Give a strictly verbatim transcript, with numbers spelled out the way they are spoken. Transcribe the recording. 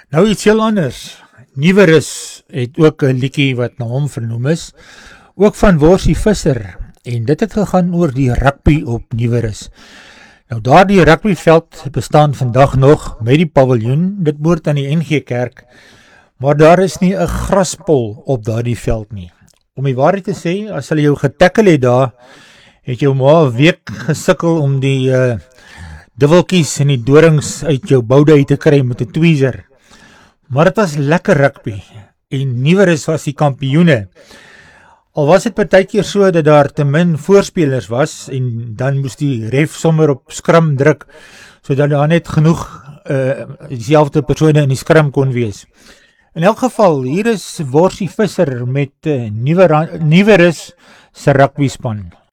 Nou iets heel anders. Nieuwerus het ook 'n liedjie wat na hom vernoem is, ook van Worsie Visser, en dit het gegaan oor die rugby op Nieuwerus. Nou daar die rugbyveld bestaan vandag nog met die paviljoen, dit behoort aan die N G Kerk, maar daar is nie 'n graspol op daardie veld nie. Om die waarheid te sê, as hulle jou getackle het daar, het jou maar 'n week gesukkel om die uh, dubbeltjies en die dorings uit jou boude uit te kry met 'n tweezer. Maar het was lekker rugby, en Nieuwerus was die kampioene. Al was het partykeer so dat daar te min voorspelers was, en dan moes die ref sommer op skram druk, sodat daar net genoeg uh, dieselfde persone in die skram kon wees. In elk geval, hier is Worsie Visser met uh, Nieuwerus se rugby span.